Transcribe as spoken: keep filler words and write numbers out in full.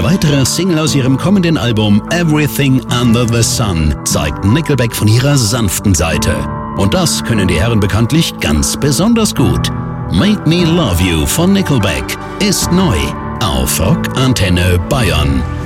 weitere Single aus ihrem kommenden Album Everything Under the Sun zeigt Nickelback von ihrer sanften Seite. Und das können die Herren bekanntlich ganz besonders gut. Make Me Love You von Nickelback ist neu auf Rock Antenne Bayern.